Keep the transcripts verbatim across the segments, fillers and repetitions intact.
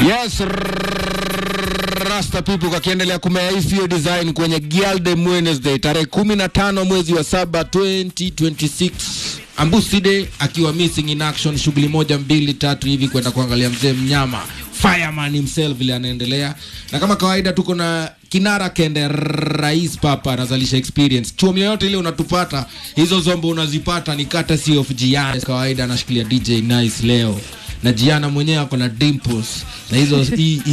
Yes, Rasta people kakiendelea kumea hii design kwenye Gialde Wednesday tarehe kumi na tano mwezi wa saba twenty twenty-six. Ambuside akiwa missing in action, shughuli moja mbili tatu hivi kwenda kuangalia mzee mnyama Fireman himself vile anaendelea. Na kama kawaida tuko na Kinara Kende Rais Papa anazalisha experience. Chuo yote ile unatupata, hizo zombo unazipata ni courtesy of Gianna. Kawaida anashikilia D J Nice leo. Na Gianna mwenyewe ako na dimples. Na hizo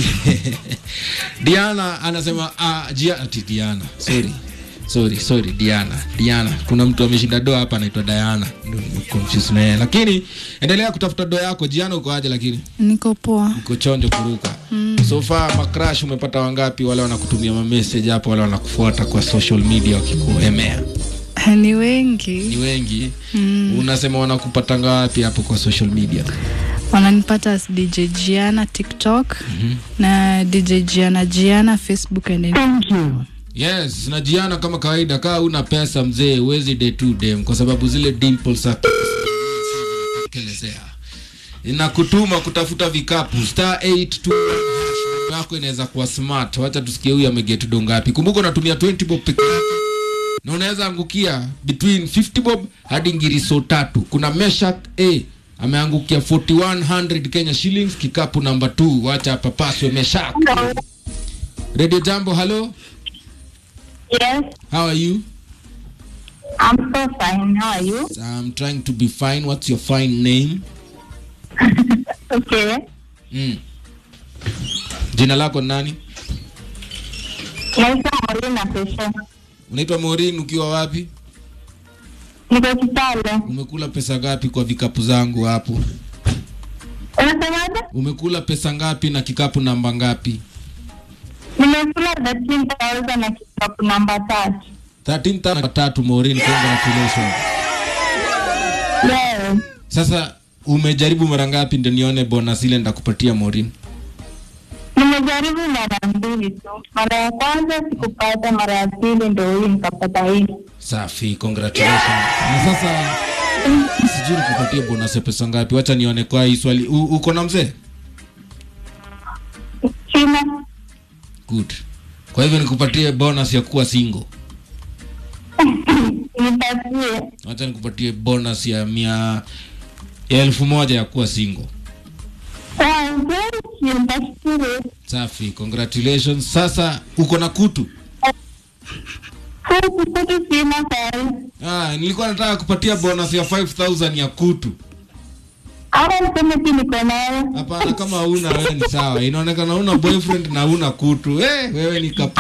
Diana anasema ah Gianna Diana. Sorry. Sorry, sorry Diana. Diana. Kuna mtu ameshinda doa hapa anaitwa Diana. Ndio confuse naye. Lakini endelea kutafuta doa yako. Gianna uko aje lakini? Niko poa. Uko chonjo kuruka. Mm. So far macrash umepata wangapi? Wale wanakutumia ma message hapo, wale wanakufuata kwa social media wakikuemea? Ni wengi. Ni wengi. Mm. Unasema wanakupata ngapi hapo kwa social media? Wananipata as D J Gianna TikTok, mm-hmm. na D J Gianna Gianna Facebook and thank you. Yes, na Gianna kama kawaida kaa una pesa mzee uwezi day to dem kwa sababu zile dimples akelezea. Inakutuma kutafuta vikapu star eight two one yako inaweza kuwa smart. Wacha tusikie huyu ameget do ngapi. Kumbuka unatumia twenty bob peke yake. Na unaweza angukia between fifty bob hadi ngiriso tatu. Kuna Meshak A ameangukia forty-one hundred Kenya shillings kikapu number two. Wacha papaswe Meshak. Radio Jambo, hello. Yes. How are you? I'm so fine. How are you? I'm trying to be fine. What's your fine name? Okay. Mm. Jina lako nani? Naitwa Maureen na pesa. Unaitwa Maureen ukiwa wapi? Niko Kitale. Umekula pesa ngapi kwa vikapu zangu hapo? Unasemaje? Umekula pesa ngapi na kikapu namba ngapi? Nimekula thirteen thousand na kikapu namba tatu. thirteen thousand Maureen, congratulations. Yeah. Sasa umejaribu mara ngapi ndio nione bonus ile ndakupatia Maureen? Nimejaribu mara mbili tu. Mara ya kwanza sikupata, mara ya pili ndio hii nikapata hii. Safi, congratulations. Na sasa sijui nikupatie bonus ya pesa ngapi. Wacha nione kwa hii swali. U, uko na mzee? Sina. Good. Kwa hivyo nikupatie bonus ya kuwa single. Nipatie. Wacha nikupatie bonus ya mia elfu moja ya kuwa single. Ah, ndio. Safi, congratulations. Sasa uko na kutu? Kutu kutu sina sai. Ah, nilikuwa nataka kupatia bonus ya five thousand ya kutu. Ara niseme tu niko nayo. Hapana, kama huna wewe ni sawa. Inaonekana huna boyfriend na huna kutu. Eh, hey, wewe ni kap